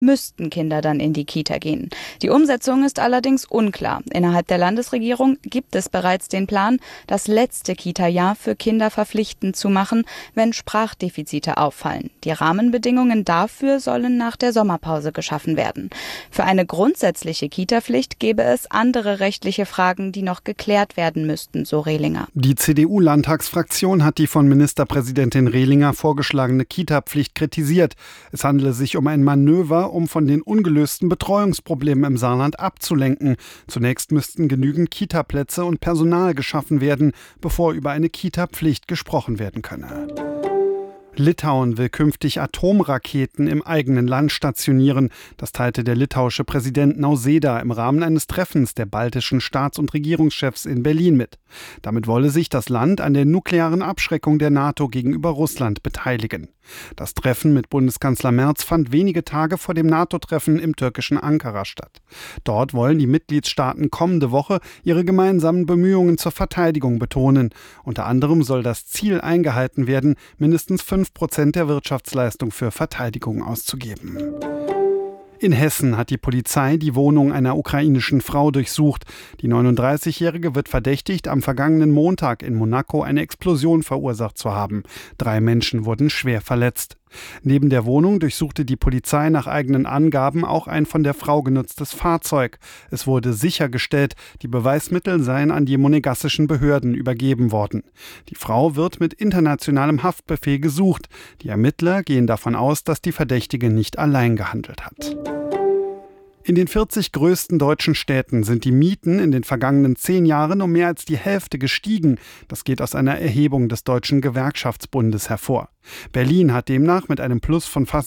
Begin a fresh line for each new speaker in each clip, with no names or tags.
müssten Kinder dann in die Kita gehen. Die Umsetzung ist allerdings unklar. Innerhalb der Landesregierung gibt es bereits den Plan, das letzte Kita-Jahr für Kinder verpflichtend zu machen, wenn Sprachdefizite auffallen. Die Rahmenbedingungen dafür sollen nach der Sommerpause geschaffen werden. Für eine grundsätzliche Kita-Pflicht gäbe es andere rechtliche Fragen, die noch geklärt werden müssten, so Rehlinger.
Die CDU-Landtagsfraktion hat die von Ministerpräsidentin Rehlinger vorgeschlagene Kita-Pflicht kritisiert. Es handele sich um ein Manöver, um von den ungelösten Betreuungsproblemen im Saarland abzulenken. Zunächst müssten genügend Kita-Plätze und Personal geschaffen werden, bevor über eine Kita-Pflicht gesprochen werden könne. Litauen will künftig Atomraketen im eigenen Land stationieren. Das teilte der litauische Präsident Nausėda im Rahmen eines Treffens der baltischen Staats- und Regierungschefs in Berlin mit. Damit wolle sich das Land an der nuklearen Abschreckung der NATO gegenüber Russland beteiligen. Das Treffen mit Bundeskanzler Merz fand wenige Tage vor dem NATO-Treffen im türkischen Ankara statt. Dort wollen die Mitgliedstaaten kommende Woche ihre gemeinsamen Bemühungen zur Verteidigung betonen. Unter anderem soll das Ziel eingehalten werden, mindestens 5% der Wirtschaftsleistung für Verteidigung auszugeben. In Hessen hat die Polizei die Wohnung einer ukrainischen Frau durchsucht. Die 39-Jährige wird verdächtigt, am vergangenen Montag in Monaco eine Explosion verursacht zu haben. 3 Menschen wurden schwer verletzt. Neben der Wohnung durchsuchte die Polizei nach eigenen Angaben auch ein von der Frau genutztes Fahrzeug. Es wurde sichergestellt, die Beweismittel seien an die monegassischen Behörden übergeben worden. Die Frau wird mit internationalem Haftbefehl gesucht. Die Ermittler gehen davon aus, dass die Verdächtige nicht allein gehandelt hat. In den 40 größten deutschen Städten sind die Mieten in den vergangenen 10 Jahren um mehr als die Hälfte gestiegen. Das geht aus einer Erhebung des Deutschen Gewerkschaftsbundes hervor. Berlin hat demnach mit einem Plus von fast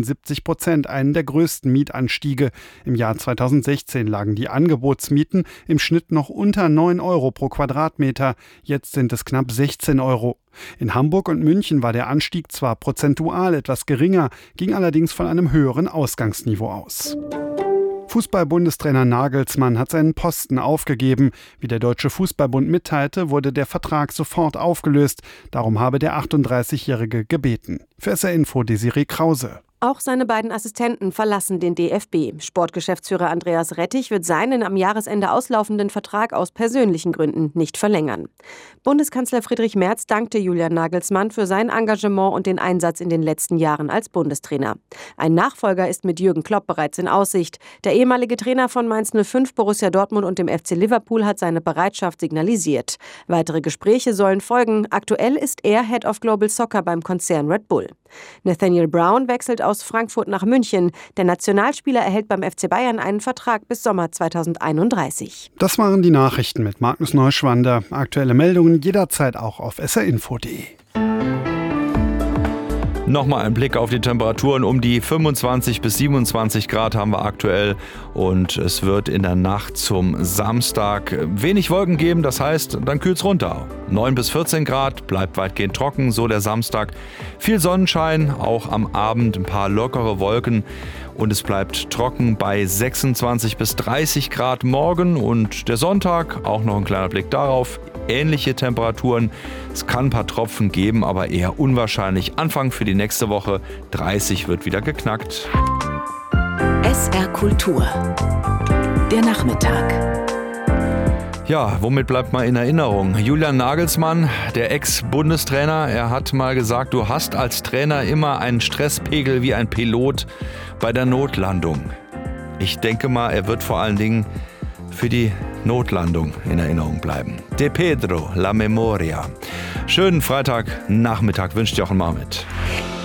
77% einen der größten Mietanstiege. Im Jahr 2016 lagen die Angebotsmieten im Schnitt noch unter 9 Euro pro Quadratmeter. Jetzt sind es knapp 16 Euro. In Hamburg und München war der Anstieg zwar prozentual etwas geringer, ging allerdings von einem höheren Ausgangsniveau aus. Fußball-Bundestrainer Nagelsmann hat seinen Posten aufgegeben. Wie der Deutsche Fußballbund mitteilte, wurde der Vertrag sofort aufgelöst. Darum habe der 38-Jährige gebeten. Für SR Info Desiree Krause.
Auch seine beiden Assistenten verlassen den DFB. Sportgeschäftsführer Andreas Rettich wird seinen am Jahresende auslaufenden Vertrag aus persönlichen Gründen nicht verlängern. Bundeskanzler Friedrich Merz dankte Julian Nagelsmann für sein Engagement und den Einsatz in den letzten Jahren als Bundestrainer. Ein Nachfolger ist mit Jürgen Klopp bereits in Aussicht. Der ehemalige Trainer von Mainz 05, Borussia Dortmund und dem FC Liverpool hat seine Bereitschaft signalisiert. Weitere Gespräche sollen folgen. Aktuell ist er Head of Global Soccer beim Konzern Red Bull. Nathaniel Brown wechselt aus Frankfurt nach München. Der Nationalspieler erhält beim FC Bayern einen Vertrag bis Sommer 2031.
Das waren die Nachrichten mit Magnus Neuschwander. Aktuelle Meldungen jederzeit auch auf srinfo.de.
Nochmal ein Blick auf die Temperaturen. Um die 25 bis 27 Grad haben wir aktuell und es wird in der Nacht zum Samstag wenig Wolken geben. Das heißt, dann kühlt es runter. 9 bis 14 Grad, bleibt weitgehend trocken, so der Samstag. Viel Sonnenschein, auch am Abend ein paar lockere Wolken. Und es bleibt trocken bei 26 bis 30 Grad morgen und der Sonntag, auch noch ein kleiner Blick darauf, ähnliche Temperaturen. Es kann ein paar Tropfen geben, aber eher unwahrscheinlich. Anfang für die nächste Woche, 30 wird wieder geknackt.
SR Kultur, der Nachmittag.
Ja, womit bleibt mal in Erinnerung? Julian Nagelsmann, der Ex-Bundestrainer, er hat mal gesagt, du hast als Trainer immer einen Stresspegel wie ein Pilot bei der Notlandung. Ich denke mal, er wird vor allen Dingen für die Notlandung in Erinnerung bleiben. De Pedro, la Memoria. Schönen Freitagnachmittag wünscht Jochen Marmit.